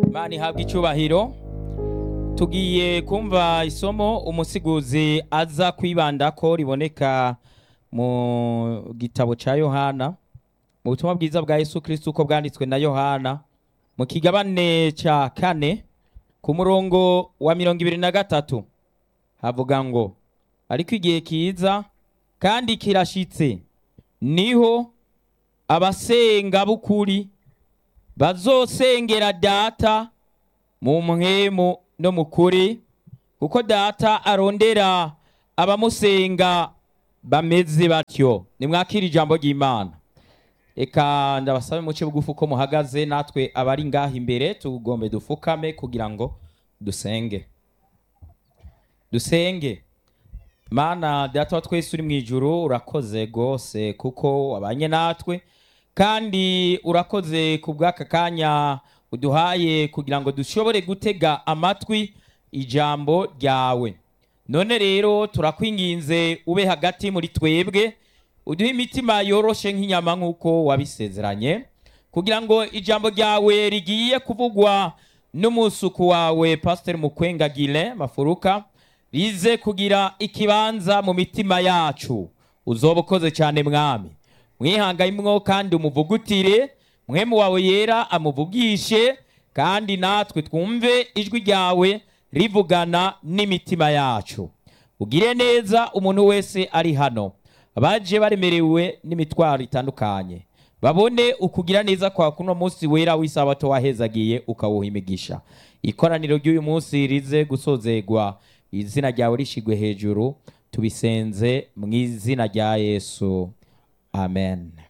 Imana ihabwa icyubahiro. Tugiye kumva isomo umusiguzi aza kwibanda ko riboneka mu gitabo ca Yohana, mu butumwa bwiza bwa Yesu Kristo uko bwanditswe na Yohana, mu kigabane ca 4 ku murongo wa 23 havuga ngo, ariko igihe kiza kandi kirashitse, niho abasenga b'ukuri bazosengera Data mu mpwemu no mu kuri, kuko Data arondera abamusenga bameze batyo. Nimwakira ijambo ry'Imana. Eka ndabasabe muce bugufi uko muhagaze, natwe abari ngaha imbere tugombe dufukame kugira ngo dusenge. Mana Data wa twese uri mu ijuru, urakoze gose kuko wabanye natwe, kandi urakoze ku bw'aka kanya uduhaye kugira ngo dushobore gutega amatwi ijambo ryawe. None rero turakwinginze ube hagati muri twebwe, uduhe imitima yoroshe nk'inyama nk'uko wabisezeranye, kugira ngo ijambo ryawe rigiye kuvugwa n'umusuku wawe Pastor Mukwenga Guilain Mafuruka rize kugira ikibanza mu mitima yacu. Uzoba ukoze cyane Mwami, mwihangayimwo kandi umuvugutire, mwemu wawe yera amuvugishe, kandi natwe twumve ijwi ryawe rivugana n'imitima yacu. Ugire neza umuntu wese ari hano, abaje baremerewe n'imitwaro itandukanye, babone ukugira neza kwa kuno munsi wera w'isabato wahezagiye ukawuha imigisha. Ikoraniro ry'uyu munsi rize gusozegwa, izina ryawe rishigwe hejuru, tubisenze mu izina rya Yesu, amen.